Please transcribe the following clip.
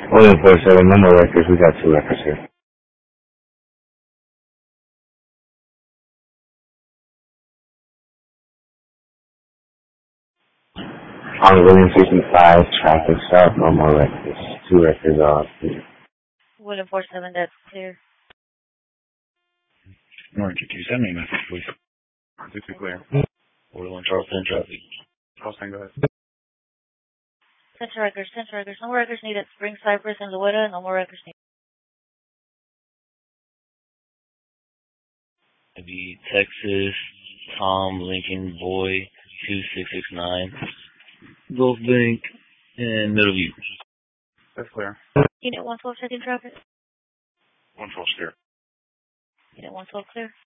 William 47, no more records. We got 2 records here. On William 55, traffic stop, no more records. 2 records off. William 47, that's clear. Orange 270 message, please. This is clear. 41 Charleston traffic. Charleston, go ahead. Center records, center records. No more records needed. Spring Cypress and Louetta, no more records needed. Maybe Texas, Tom, Lincoln, Boy, 2669. Gulf Bank, and Middleview. That's clear. Unit 112 checking traffic. 112 clear. Unit 112 clear.